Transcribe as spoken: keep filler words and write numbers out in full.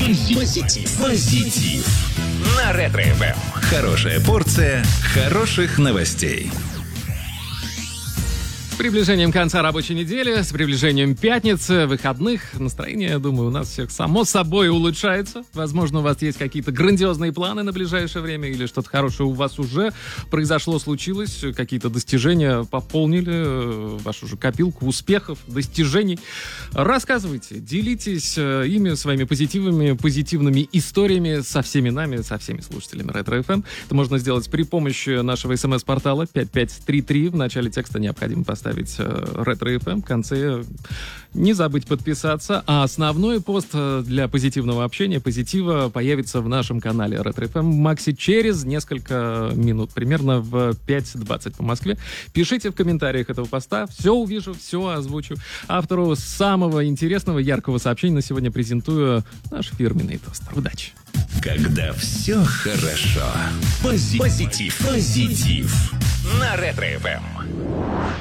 Позитив. Позитив. На Ретро-эф эм. Хорошая порция хороших новостей. С приближением конца рабочей недели, с приближением пятницы, выходных, настроение, я думаю, у нас всех само собой улучшается. Возможно, у вас есть какие-то грандиозные планы на ближайшее время или что-то хорошее у вас уже произошло, случилось, какие-то достижения пополнили вашу же копилку успехов, достижений. Рассказывайте, делитесь ими, своими позитивами, позитивными историями со всеми нами, со всеми слушателями Ретро-эф эм. Это можно сделать при помощи нашего смс-портала пять пять три три. В начале текста необходимо поставить Ретро-эф эм, в конце не забыть подписаться, а основной пост для позитивного общения, позитива появится в нашем канале Ретро-эф эм Макси через несколько минут, примерно в пять двадцать по Москве. Пишите в комментариях этого поста, все увижу, все озвучу. Автору самого интересного, яркого сообщения на сегодня презентую наш фирменный тостер. Удачи! Когда все хорошо. Позитив. Позитив. Позитив. На Ретро-эф эм.